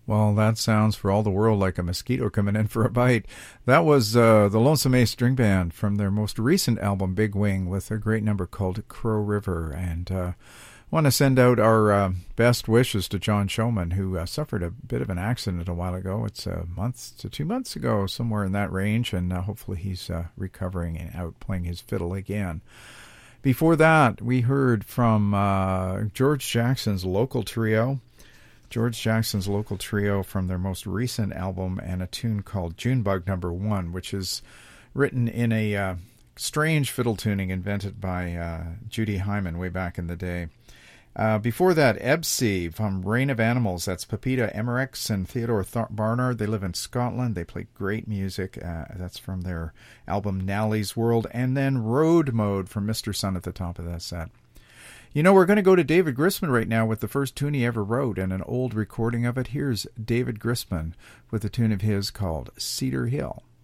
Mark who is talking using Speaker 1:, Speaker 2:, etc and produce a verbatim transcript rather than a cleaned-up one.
Speaker 1: Well, that sounds for all the world like a mosquito coming in for a bite. That was uh, the Lonesome Ace String Band from their most recent album, Big Wing, with a great number called Crow River. And uh, want to send out our uh, best wishes to John Showman, who uh, suffered a bit of an accident a while ago. It's a month to two months ago, somewhere in that range, and uh, hopefully he's uh, recovering and out playing his fiddle again. Before that, we heard from uh, George Jackson's Local Trio. George Jackson's Local Trio from their most recent album, and a tune called Junebug Number One, which is written in a uh, strange fiddle tuning invented by uh, Judy Hyman way back in the day. Uh, before that, Ebsy from Reign of Animals. That's Pepita Emmerichs and Theodore Th- Barnard. They live in Scotland. They play great music. Uh, that's from their album Nally's World. And then Road Mode from Mister Sun at the top of that set. You know, we're going to go to David Grisman right now with the first tune he ever wrote and an old recording of it. Here's David Grisman with a tune of his called Cedar Hill.